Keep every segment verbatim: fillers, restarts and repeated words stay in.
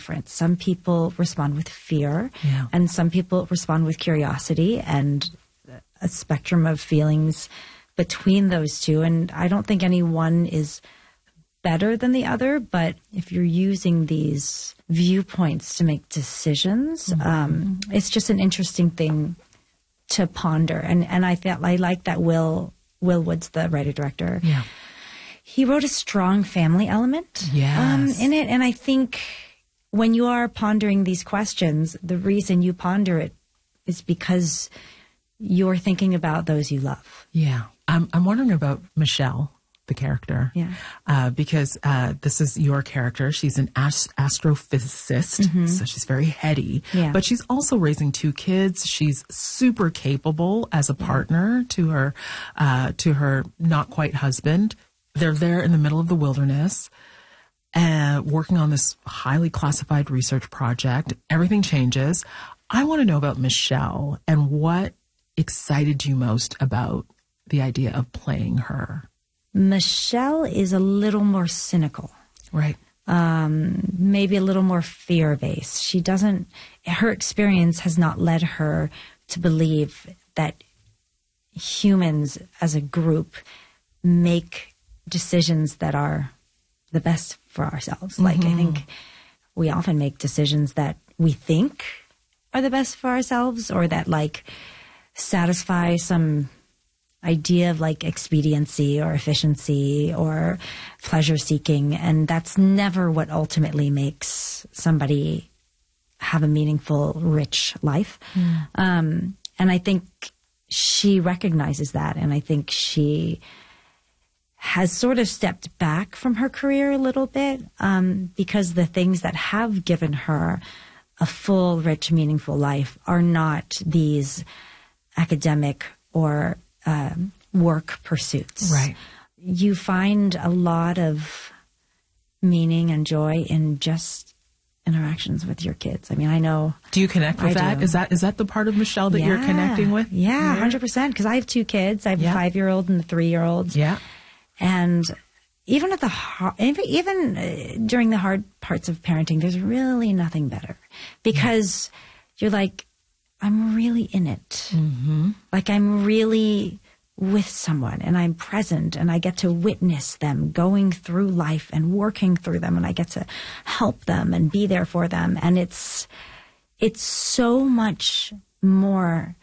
different. Some people respond with fear, yeah. and some people respond with curiosity, and a spectrum of feelings between those two. And I don't think any one is better than the other, but if you're using these viewpoints to make decisions, mm-hmm. um, it's just an interesting thing to ponder. And and I felt I like that Will Will Woods, the writer director, yeah. he wrote a strong family element yes. um, in it. And I think when you are pondering these questions, the reason you ponder it is because you're thinking about those you love. Yeah. I'm, I'm wondering about Michelle, the character. Yeah. Uh, because uh, this is your character. She's an ast- astrophysicist, mm-hmm. so she's very heady. Yeah. But she's also raising two kids. She's super capable as a partner yeah. to her, uh, to her not quite husband. They're there in the middle of the wilderness, uh, working on this highly classified research project. Everything changes. I want to know about Michelle and what excited you most about the idea of playing her. Michelle is a little more cynical. Right. Um, maybe a little more fear-based. She doesn't, her experience has not led her to believe that humans as a group make decisions that are the best for ourselves. Mm-hmm. Like, I think we often make decisions that we think are the best for ourselves, or that like satisfy some idea of like expediency or efficiency or pleasure seeking. And that's never what ultimately makes somebody have a meaningful, rich life. Mm. Um, and I think she recognizes that. And I think she has sort of stepped back from her career a little bit, um, because the things that have given her a full, rich, meaningful life are not these academic or um, work pursuits. Right. You find a lot of meaning and joy in just interactions with your kids. I mean, I know. Do you connect with I that? do. Is that is that the part of Michelle that yeah. you're connecting with? Yeah, one hundred percent. Because I have two kids. I have yeah. a five-year-old and a three-year-old. Yeah. And even at the hard, even uh, during the hard parts of parenting, there's really nothing better, because yeah. you're like, I'm really in it. Mm-hmm. Like I'm really with someone, and I'm present, and I get to witness them going through life and working through them, and I get to help them and be there for them. And it's, it's so much more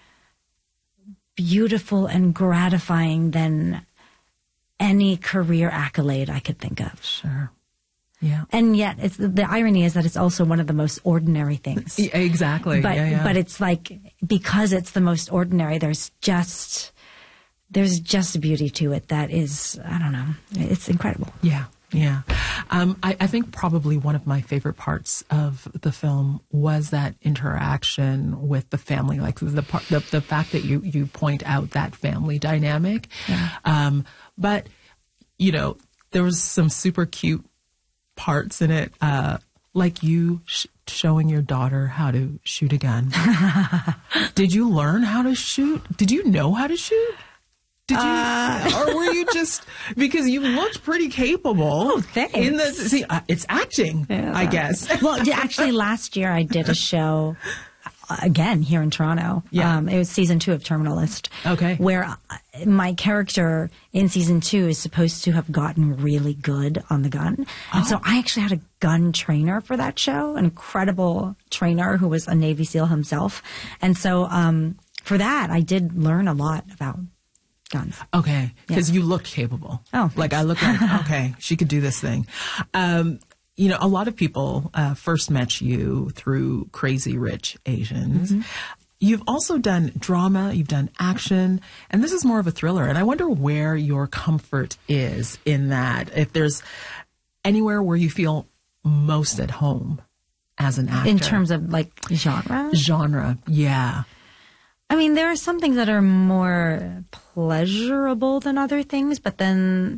beautiful and gratifying than any career accolade I could think of. Sure. Yeah. And yet it's the irony is that it's also one of the most ordinary things. Yeah, exactly. But yeah, yeah. but it's like, because it's the most ordinary, there's just there's just a beauty to it that is, I don't know, it's incredible. Yeah. Yeah. Um, I, I think probably one of my favorite parts of the film was that interaction with the family, like the part, the, the fact that you, you point out that family dynamic. Yeah. Um, but, you know, there was some super cute parts in it, uh, like you sh- showing your daughter how to shoot a gun. Did you learn how to shoot? Did you know how to shoot? Did you, uh, or were you just, because you looked pretty capable. Oh, thanks. In the, see, uh, it's acting, yeah. I guess. Well, actually, last year I did a show, uh, again, here in Toronto. Yeah. Um, it was season two of Terminalist. Okay. Where my character in season two is supposed to have gotten really good on the gun. And oh. so I actually had a gun trainer for that show, an incredible trainer who was a Navy SEAL himself. And so um, for that, I did learn a lot about guns. Okay, because yeah. you looked capable. Oh, thanks. Like I looked like, okay, she could do this thing. Um, you know, a lot of people uh, first met you through Crazy Rich Asians. Mm-hmm. You've also done drama, you've done action, and this is more of a thriller. And I wonder where your comfort is in that. If there's anywhere where you feel most at home as an actor. In terms of like genre? Genre, yeah. I mean, there are some things that are more pleasurable than other things, but then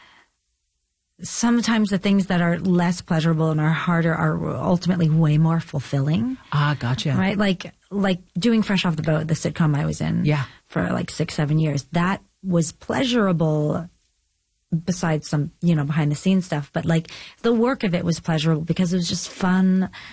sometimes the things that are less pleasurable and are harder are ultimately way more fulfilling. Ah, gotcha. Right? Like, like doing Fresh Off the Boat, the sitcom I was in yeah. for like six, seven years. That was pleasurable besides some, you know, behind the scenes stuff. But like the work of it was pleasurable because it was just fun